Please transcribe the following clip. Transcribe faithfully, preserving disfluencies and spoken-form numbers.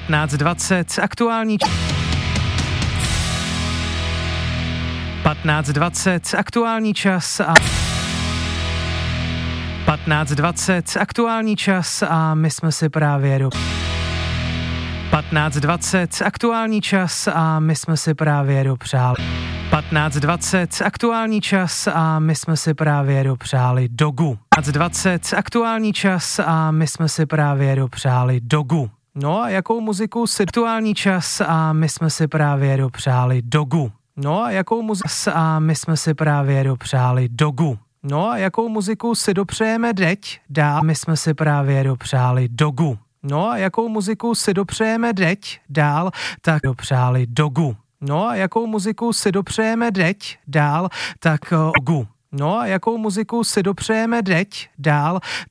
patnáct dvacet aktuální patnáct dvacet aktuální čas a patnáct dvacet aktuální čas a my jsme si právě do patnáct dvacet aktuální čas a my jsme si právě dopřáli patnáct dvacet aktuální čas a my jsme si právě dopřáli dogu. patnáct dvacet aktuální čas a my jsme si právě dopřáli dogu. No a jakou muziku si aktuální čas a my jsme si právě dopřáli dogu. No a jakou muziku a my jsme si právě dopřáli dogu. No a jakou muziku si dopřejeme teď dál? My jsme si právě dopřáli dogu. No a jakou muziku si dopřejeme teď dál? Tak dopřáli dogu. No a jakou muziku si dopřejeme teď dál? Tak dogu. No a jakou muziku si dopřejeme teď dál?